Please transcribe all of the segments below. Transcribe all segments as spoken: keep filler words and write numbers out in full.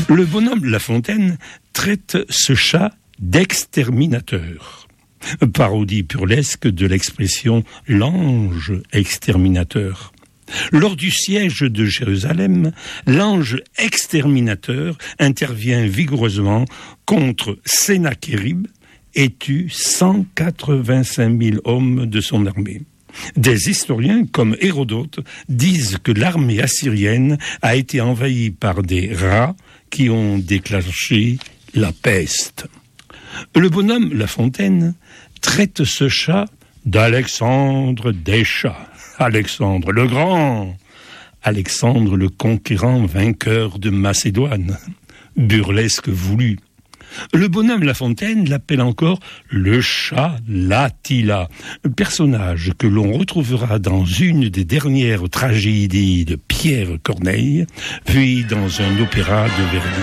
Le bonhomme La Fontaine traite ce chat d'exterminateur. Parodie burlesque de l'expression « l'ange exterminateur ». Lors du siège de Jérusalem, l'ange exterminateur intervient vigoureusement contre Sennachérib et tue cent quatre-vingt-cinq mille hommes de son armée. Des historiens comme Hérodote disent que l'armée assyrienne a été envahie par des rats qui ont déclenché la peste. Le bonhomme La Fontaine traite ce chat d'Alexandre des chats, Alexandre le Grand, Alexandre le conquérant vainqueur de Macédoine, burlesque voulu. Le bonhomme La Fontaine l'appelle encore le chat L'Attila, personnage que l'on retrouvera dans une des dernières tragédies de Pierre Corneille, puis dans un opéra de Verdi.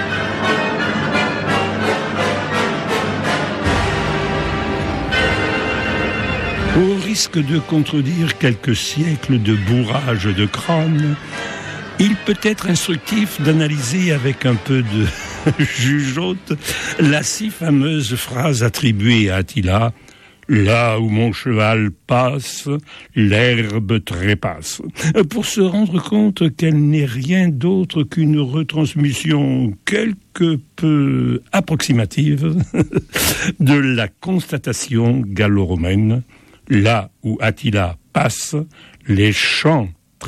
Au risque de contredire quelques siècles de bourrage de crâne, il peut être instructif d'analyser avec un peu de jugeote la si fameuse phrase attribuée à Attila « Là où mon cheval passe, l'herbe trépasse », pour se rendre compte qu'elle n'est rien d'autre qu'une retransmission quelque peu approximative de la constatation gallo-romaine « Là où Attila passe, les champs trépassent ».